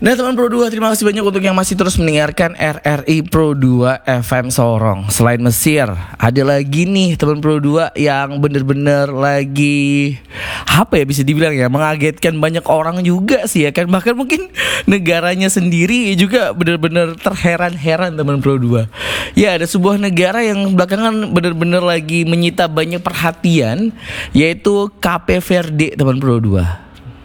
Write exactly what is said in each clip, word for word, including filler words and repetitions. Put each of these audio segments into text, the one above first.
Nah teman Pro dua, terima kasih banyak untuk yang masih terus mendengarkan R R I Pro dua F M Sorong. Selain Mesir, ada lagi nih teman Pro dua yang bener-bener lagi apa ya bisa dibilang ya, mengagetkan banyak orang juga sih ya kan. Bahkan mungkin negaranya sendiri juga bener-bener terheran-heran teman Pro dua. Ya, ada sebuah negara yang belakangan bener-bener lagi menyita banyak perhatian, yaitu Cape Verde teman Pro dua.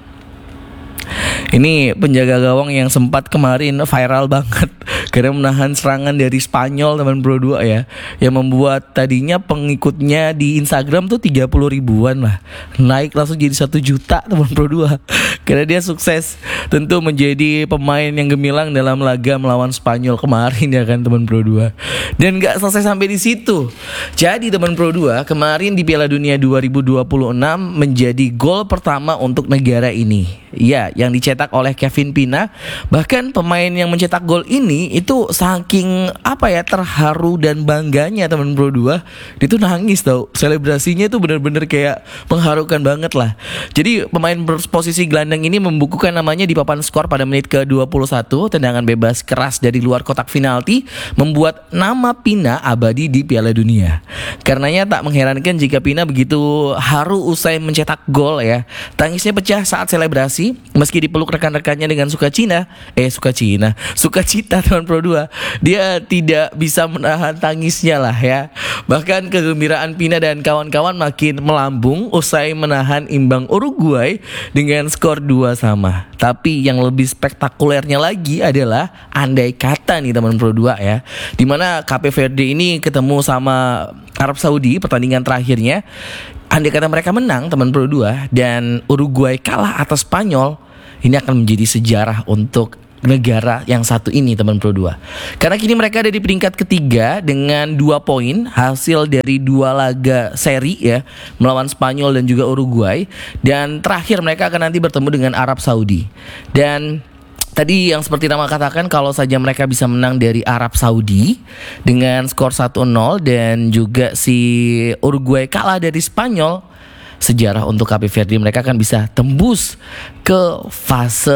Ini penjaga gawang yang sempat kemarin viral banget karena menahan serangan dari Spanyol teman Pro dua ya, yang membuat tadinya pengikutnya di Instagram tuh tiga puluh ribuan lah, naik langsung jadi satu juta teman Pro dua karena dia sukses tentu menjadi pemain yang gemilang dalam laga melawan Spanyol kemarin ya kan teman Pro dua. Dan gak selesai sampai di situ. Jadi teman Pro dua, kemarin di Piala Dunia dua ribu dua puluh enam menjadi gol pertama untuk negara ini. Ya, yang dicetak oleh Kevin Pina. Bahkan pemain yang mencetak gol ini itu saking apa ya, terharu dan bangganya teman Pro dua, dia tuh nangis tau. Selebrasinya itu benar-benar kayak mengharukan banget lah. Jadi pemain berposisi gelandang ini membukukan namanya di papan skor pada menit ke dua puluh satu. Tendangan bebas keras dari luar kotak penalti membuat nama Pina abadi di Piala Dunia. Karenanya tak mengherankan jika Pina begitu haru usai mencetak gol ya. Tangisnya pecah saat selebrasi, meski dipeluk rekan-rekannya dengan sukacita, eh sukacita, sukacita teman Pro dua, dia tidak bisa menahan tangisnya lah ya. Bahkan kegembiraan Pina dan kawan-kawan makin melambung usai menahan imbang Uruguay dengan skor dua sama. Tapi yang lebih spektakulernya lagi adalah andai kata nih teman Pro dua ya, dimana Cape Verde ini ketemu sama Arab Saudi pertandingan terakhirnya. Andai kata mereka menang teman Pro dua dan Uruguay kalah atas Spanyol, ini akan menjadi sejarah untuk negara yang satu ini teman Pro dua. Karena kini mereka ada di peringkat ketiga dengan dua poin hasil dari dua laga seri ya, melawan Spanyol dan juga Uruguay. Dan terakhir mereka akan nanti bertemu dengan Arab Saudi. Dan tadi yang seperti nama katakan, kalau saja mereka bisa menang dari Arab Saudi dengan skor satu nol dan juga si Uruguay kalah dari Spanyol, sejarah untuk Cape Verde, mereka akan bisa tembus ke fase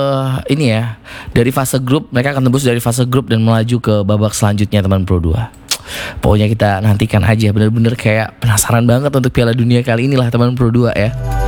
ini ya. Dari fase grup, mereka akan tembus dari fase grup dan melaju ke babak selanjutnya teman Pro dua. Pokoknya kita nantikan aja, bener-bener kayak penasaran banget untuk Piala Dunia kali inilah teman Pro dua ya.